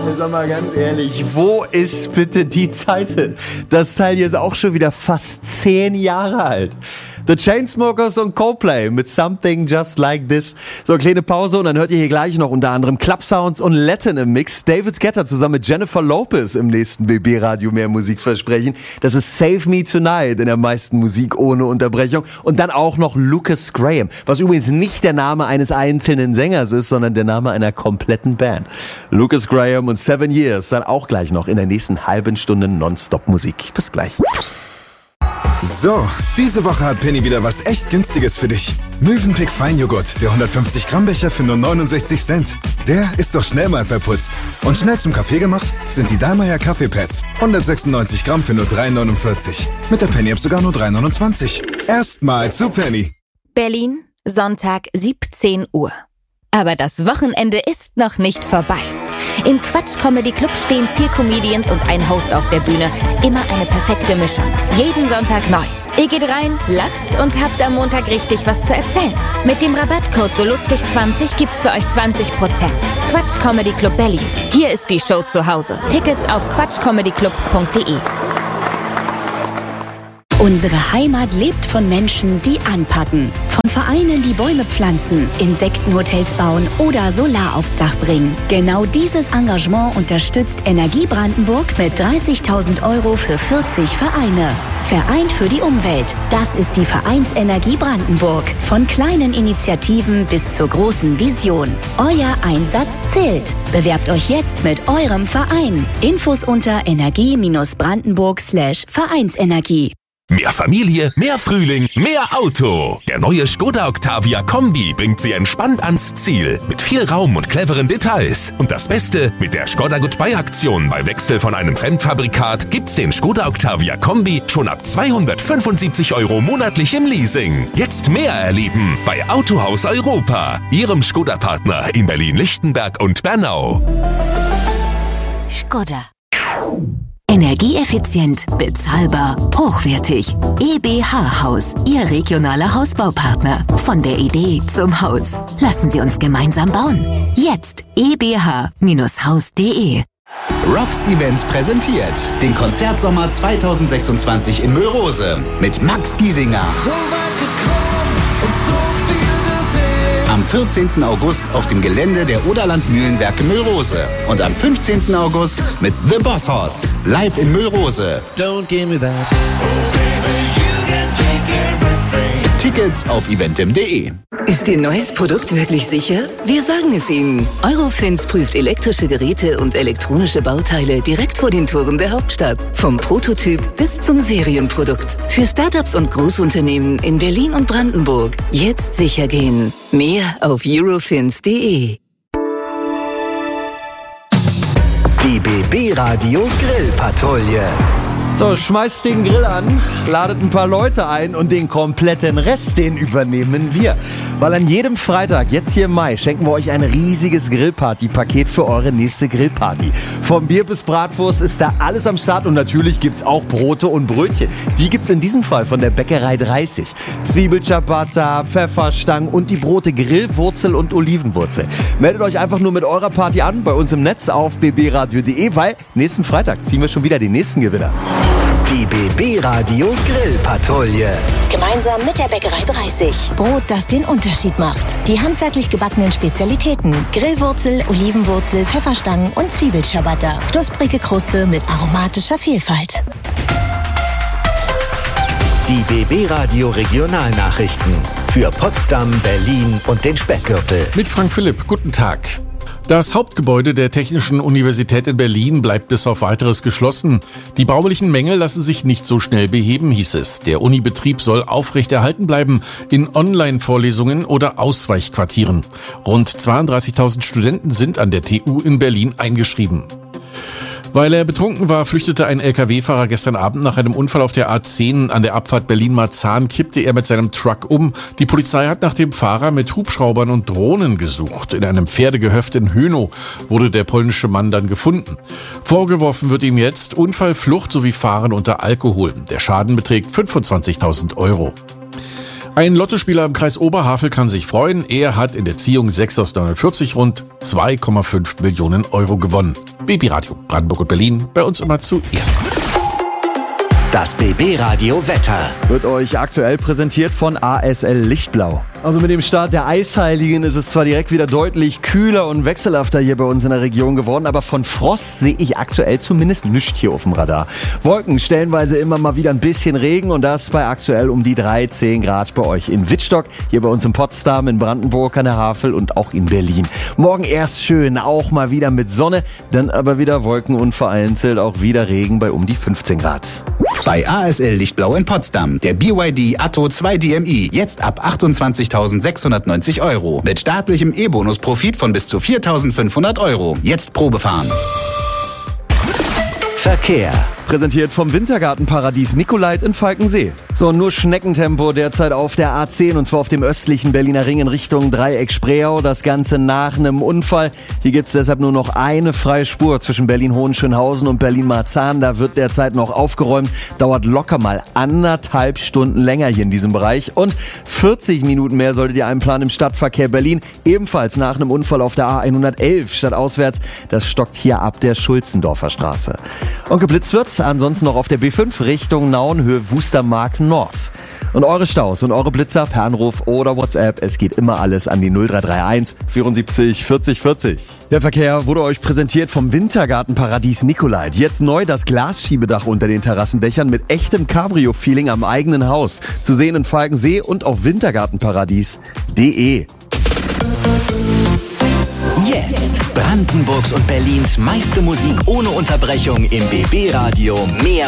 Sag mal ganz ehrlich, wo ist bitte die Zeit hin? Das Teil hier ist auch schon wieder fast 10 Jahre alt. The Chainsmokers und Coldplay mit Something Just Like This. So, eine kleine Pause und dann hört ihr hier gleich noch unter anderem Club Sounds und Latin im Mix. David Guetta zusammen mit Jennifer Lopez im nächsten BB-Radio mehr Musikversprechen. Das ist Save Me Tonight in der meisten Musik ohne Unterbrechung. Und dann auch noch Lucas Graham, was übrigens nicht der Name eines einzelnen Sängers ist, sondern der Name einer kompletten Band. Lucas Graham und 7 Years dann auch gleich noch in der nächsten halben Stunde Nonstop-Musik. Bis gleich. So, diese Woche hat Penny wieder was echt Günstiges für dich. Mövenpick Feinjoghurt, der 150 Gramm Becher für nur 69 Cent. Der ist doch schnell mal verputzt. Und schnell zum Kaffee gemacht sind die Dallmayr Kaffeepads. 196 Gramm für nur 3,49. Mit der Penny-App sogar nur 3,29. Erstmal zu Penny. Berlin, Sonntag 17 Uhr. Aber das Wochenende ist noch nicht vorbei. Im Quatsch Comedy Club stehen 4 Comedians und ein Host auf der Bühne. Immer eine perfekte Mischung. Jeden Sonntag neu. Ihr geht rein, lacht und habt am Montag richtig was zu erzählen. Mit dem Rabattcode SOLUSTIG20 gibt's für euch 20%. Quatsch Comedy Club Berlin. Hier ist die Show zu Hause. Tickets auf quatschcomedyclub.de. Unsere Heimat lebt von Menschen, die anpacken. Von Vereinen, die Bäume pflanzen, Insektenhotels bauen oder Solar aufs Dach bringen. Genau dieses Engagement unterstützt Energie Brandenburg mit 30.000 € für 40 Vereine. Vereint für die Umwelt. Das ist die Vereinsenergie Brandenburg. Von kleinen Initiativen bis zur großen Vision. Euer Einsatz zählt. Bewerbt euch jetzt mit eurem Verein. Infos unter energie-brandenburg/Vereinsenergie. Mehr Familie, mehr Frühling, mehr Auto. Der neue Skoda Octavia Kombi bringt Sie entspannt ans Ziel. Mit viel Raum und cleveren Details. Und das Beste, mit der Skoda Goodbye-Aktion bei Wechsel von einem Fremdfabrikat gibt's den Skoda Octavia Kombi schon ab 275 € monatlich im Leasing. Jetzt mehr erleben bei Autohaus Europa. Ihrem Skoda-Partner in Berlin-Lichtenberg und Bernau. Skoda. Energieeffizient, bezahlbar, hochwertig. EBH Haus, Ihr regionaler Hausbaupartner. Von der Idee zum Haus. Lassen Sie uns gemeinsam bauen. Jetzt ebh-haus.de. Rocks Events präsentiert den Konzertsommer 2026 in Müllrose mit Max Giesinger. So weit gekommen und so viel gesehen. Am 14. August auf dem Gelände der Oderland Mühlenwerke Müllrose. Und am 15. August mit The Boss Horse. Live in Müllrose. Don't give me that. Tickets auf eventim.de. Ist Ihr neues Produkt wirklich sicher? Wir sagen es Ihnen. Eurofins prüft elektrische Geräte und elektronische Bauteile direkt vor den Toren der Hauptstadt. Vom Prototyp bis zum Serienprodukt. Für Startups und Großunternehmen in Berlin und Brandenburg. Jetzt sicher gehen. Mehr auf eurofins.de. Die BB Radio Grillpatrouille. So, schmeißt den Grill an, ladet ein paar Leute ein und den kompletten Rest, den übernehmen wir. Weil an jedem Freitag, jetzt hier im Mai, schenken wir euch ein riesiges Grillparty-Paket für eure nächste Grillparty. Vom Bier bis Bratwurst ist da alles am Start und natürlich gibt's auch Brote und Brötchen. Die gibt's in diesem Fall von der Bäckerei 30. Zwiebelciabatta, Pfefferstangen und die Brote Grillwurzel und Olivenwurzel. Meldet euch einfach nur mit eurer Party an bei uns im Netz auf bbradio.de, weil nächsten Freitag ziehen wir schon wieder den nächsten Gewinner. Die BB Radio Grillpatrouille. Gemeinsam mit der Bäckerei 30. Brot, das den Unterschied macht. Die handwerklich gebackenen Spezialitäten. Grillwurzel, Olivenwurzel, Pfefferstangen und Zwiebelciabatta. Knusprige Kruste mit aromatischer Vielfalt. Die BB Radio Regionalnachrichten. Für Potsdam, Berlin und den Speckgürtel. Mit Frank Philipp, guten Tag. Das Hauptgebäude der Technischen Universität in Berlin bleibt bis auf Weiteres geschlossen. Die baulichen Mängel lassen sich nicht so schnell beheben, hieß es. Der Unibetrieb soll aufrechterhalten bleiben in Online-Vorlesungen oder Ausweichquartieren. Rund 32.000 Studenten sind an der TU in Berlin eingeschrieben. Weil er betrunken war, flüchtete ein Lkw-Fahrer gestern Abend nach einem Unfall auf der A10 an der Abfahrt Berlin-Marzahn, kippte er mit seinem Truck um. Die Polizei hat nach dem Fahrer mit Hubschraubern und Drohnen gesucht. In einem Pferdegehöft in Hönow wurde der polnische Mann dann gefunden. Vorgeworfen wird ihm jetzt Unfall, Flucht sowie Fahren unter Alkohol. Der Schaden beträgt 25.000 €. Ein Lottospieler im Kreis Oberhavel kann sich freuen. Er hat in der Ziehung 6 aus 49 rund 2,5 Millionen Euro gewonnen. BB Radio Brandenburg und Berlin, bei uns immer zuerst. Das BB Radio Wetter wird euch aktuell präsentiert von ASL Lichtblau. Also mit dem Start der Eisheiligen ist es zwar direkt wieder deutlich kühler und wechselhafter hier bei uns in der Region geworden, aber von Frost sehe ich aktuell zumindest nichts hier auf dem Radar. Wolken, stellenweise immer mal wieder ein bisschen Regen und das bei aktuell um die 13 Grad bei euch in Wittstock, hier bei uns in Potsdam, in Brandenburg an der Havel und auch in Berlin. Morgen erst schön, auch mal wieder mit Sonne, dann aber wieder Wolken und vereinzelt auch wieder Regen bei um die 15 Grad. Bei ASL Lichtblau in Potsdam, der BYD Atto 2 DMI, jetzt ab 28.690 Euro. Mit staatlichem E-Bonus-Profit von bis zu 4.500 Euro. Jetzt Probefahren. Verkehr. Präsentiert vom Wintergartenparadies Nicolait in Falkensee. So, nur Schneckentempo derzeit auf der A10 und zwar auf dem östlichen Berliner Ring in Richtung Dreieck Spreeau. Das Ganze nach einem Unfall. Hier gibt's deshalb nur noch eine freie Spur zwischen Berlin-Hohenschönhausen und Berlin-Marzahn. Da wird derzeit noch aufgeräumt. Dauert locker mal 1,5 Stunden länger hier in diesem Bereich. Und 40 Minuten mehr solltet ihr einplanen im Stadtverkehr Berlin. Ebenfalls nach einem Unfall auf der A111 stadtauswärts. Das stockt hier ab der Schulzendorfer Straße. Und geblitzt wird ansonsten noch auf der B5 Richtung Nauen, Höhe Wustermark Nord. Und eure Staus und eure Blitzer per Anruf oder WhatsApp, es geht immer alles an die 0331 74 40 40. Der Verkehr wurde euch präsentiert vom Wintergartenparadies Nicolait. Jetzt neu das Glasschiebedach unter den Terrassendächern mit echtem Cabrio-Feeling am eigenen Haus. Zu sehen in Falkensee und auf wintergartenparadies.de. Jetzt Brandenburgs und Berlins meiste Musik ohne Unterbrechung im BB Radio. Mehr